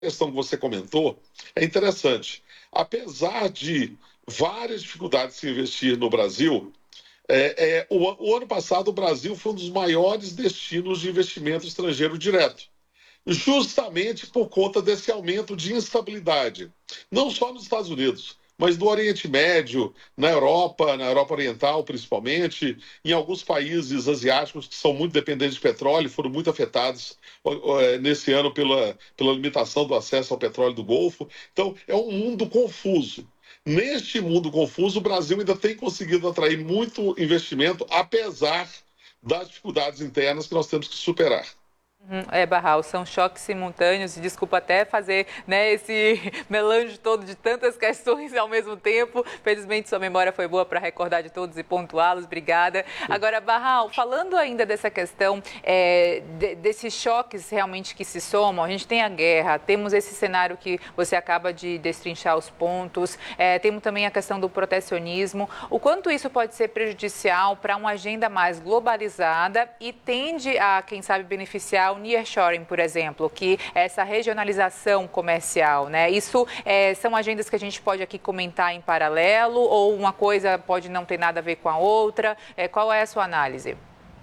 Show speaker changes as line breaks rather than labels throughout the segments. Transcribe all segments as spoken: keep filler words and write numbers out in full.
questão que você comentou é interessante. Apesar de várias dificuldades de se investir no Brasil, é, é, o, o ano passado o Brasil foi um dos maiores destinos de investimento estrangeiro direto, justamente por conta desse aumento de instabilidade, não só nos Estados Unidos, mas no Oriente Médio, na Europa, na Europa Oriental principalmente, em alguns países asiáticos que são muito dependentes de petróleo, foram muito afetados nesse ano pela, pela limitação do acesso ao petróleo do Golfo. Então, é um mundo confuso. Neste mundo confuso, o Brasil ainda tem conseguido atrair muito investimento, apesar das dificuldades internas que nós temos que superar.
É, Barral, são choques simultâneos, e desculpa até fazer, né, esse melange todo de tantas questões ao mesmo tempo. Felizmente sua memória foi boa para recordar de todos e pontuá-los, obrigada. Agora, Barral, falando ainda dessa questão, é, de, desses choques realmente que se somam, a gente tem a guerra, temos esse cenário que você acaba de destrinchar os pontos, é, temos também a questão do protecionismo. O quanto isso pode ser prejudicial para uma agenda mais globalizada e tende a, quem sabe, beneficiar o nearshoring, por exemplo, que é essa regionalização comercial, né? Isso é, são agendas que a gente pode aqui comentar em paralelo, ou uma coisa pode não ter nada a ver com a outra? É, qual é a sua análise?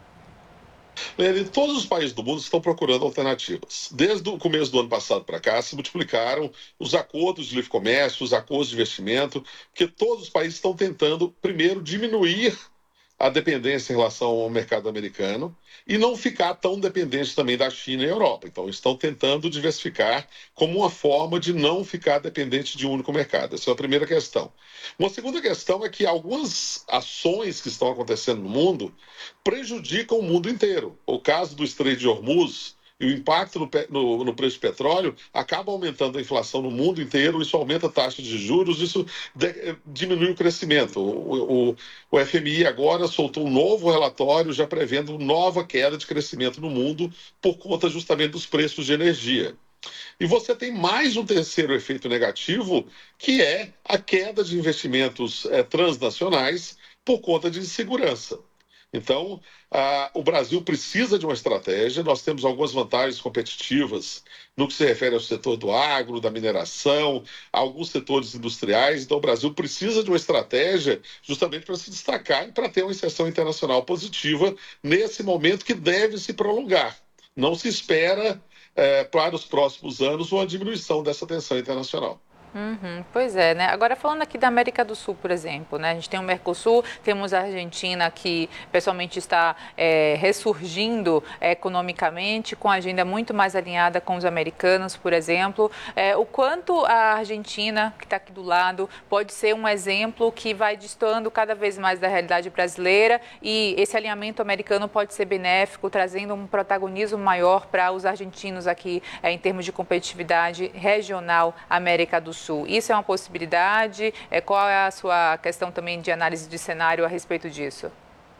Todos os países do mundo estão procurando alternativas. Desde o começo do ano passado para cá, se multiplicaram os acordos de livre comércio, os acordos de investimento, porque todos os países estão tentando, primeiro, diminuir a dependência em relação ao mercado americano e não ficar tão dependente também da China e Europa. Então, estão tentando diversificar como uma forma de não ficar dependente de um único mercado. Essa é a primeira questão. Uma segunda questão é que algumas ações que estão acontecendo no mundo prejudicam o mundo inteiro. O caso do Estreito de Hormuz e o impacto no, no, no preço do petróleo acaba aumentando a inflação no mundo inteiro, isso aumenta a taxa de juros, isso de, diminui o crescimento. O, o, o F M I agora soltou um novo relatório já prevendo nova queda de crescimento no mundo por conta justamente dos preços de energia. E você tem mais um terceiro efeito negativo, que é a queda de investimentos é, transnacionais por conta de insegurança. Então, ah, o Brasil precisa de uma estratégia. Nós temos algumas vantagens competitivas no que se refere ao setor do agro, da mineração, alguns setores industriais. Então, o Brasil precisa de uma estratégia justamente para se destacar e para ter uma inserção internacional positiva nesse momento que deve se prolongar. Não se espera, eh, para os próximos anos, uma diminuição dessa tensão internacional.
Uhum, pois é, né? Agora falando aqui da América do Sul, por exemplo, né? A gente tem o Mercosul, temos a Argentina que pessoalmente está é, ressurgindo é, economicamente, com a agenda muito mais alinhada com os americanos, por exemplo. É, o quanto a Argentina, que está aqui do lado, pode ser um exemplo que vai destoando cada vez mais da realidade brasileira, e esse alinhamento americano pode ser benéfico, trazendo um protagonismo maior para os argentinos aqui é, em termos de competitividade regional América do Sul. Isso é uma possibilidade? É, qual é a sua questão também de análise de cenário a respeito disso?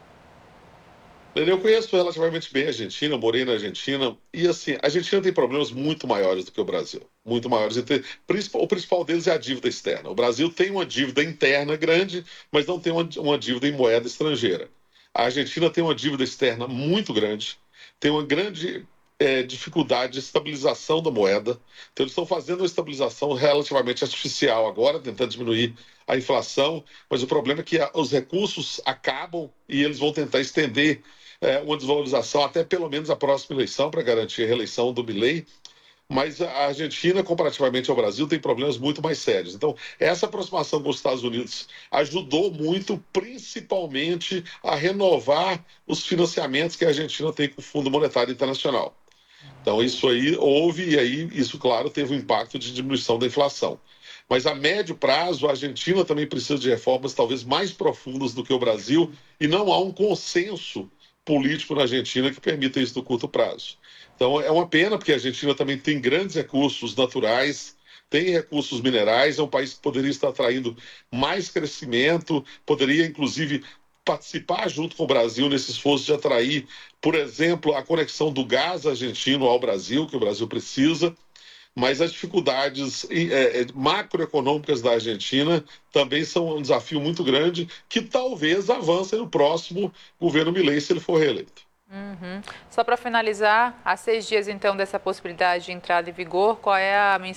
Eu conheço relativamente bem a Argentina, eu morei na Argentina, e assim, a Argentina tem problemas muito maiores do que o Brasil, muito maiores. O principal deles é a dívida externa. O Brasil tem uma dívida interna grande, mas não tem uma, uma dívida em moeda estrangeira. A Argentina tem uma dívida externa muito grande, tem uma grande é, dificuldade de estabilização da moeda. Então, eles estão fazendo uma estabilização relativamente artificial agora, tentando diminuir a inflação, mas o problema é que a, os recursos acabam e eles vão tentar estender é, uma desvalorização até pelo menos a próxima eleição, para garantir a reeleição do Milei. Mas a Argentina, comparativamente ao Brasil, tem problemas muito mais sérios. Então, essa aproximação com os Estados Unidos ajudou muito, principalmente, a renovar os financiamentos que a Argentina tem com o Fundo Monetário Internacional. Então, isso aí houve, e aí, isso, claro, teve um impacto de diminuição da inflação. Mas, a médio prazo, a Argentina também precisa de reformas talvez mais profundas do que o Brasil, e não há um consenso político na Argentina que permita isso no curto prazo. Então, é uma pena, porque a Argentina também tem grandes recursos naturais, tem recursos minerais, é um país que poderia estar atraindo mais crescimento, poderia, inclusive, participar junto com o Brasil nesse esforço de atrair, por exemplo, a conexão do gás argentino ao Brasil, que o Brasil precisa, mas as dificuldades é, macroeconômicas da Argentina também são um desafio muito grande, que talvez avance no próximo governo Milei, se ele for reeleito.
Uhum. Só para finalizar, há seis dias então dessa possibilidade de entrada em vigor, qual é a